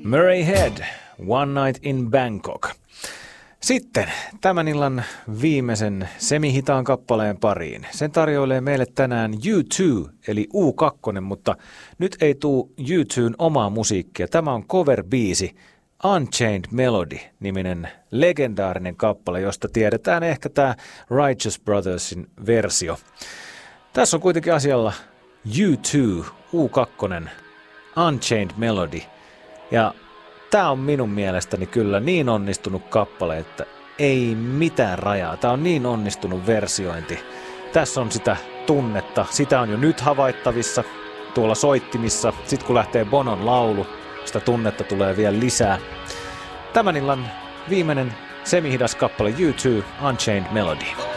Murray Head, One Night in Bangkok. Sitten tämän illan viimeisen semihitaan kappaleen pariin. Sen tarjoilee meille tänään U2 eli U2, mutta nyt ei tuu U2:n omaa musiikkia. Tämä on cover-biisi Unchained Melody-niminen legendaarinen kappale, josta tiedetään ehkä tämä Righteous Brothersin versio. Tässä on kuitenkin asialla U2, U2, Unchained Melody. Ja tämä on minun mielestäni kyllä niin onnistunut kappale, että ei mitään rajaa. Tämä on niin onnistunut versiointi. Tässä on sitä tunnetta. Sitä on jo nyt havaittavissa tuolla soittimissa. Sitten kun lähtee Bonon laulu, sitä tunnetta tulee vielä lisää. Tämän illan viimeinen semihidas kappale U2, Unchained Melody.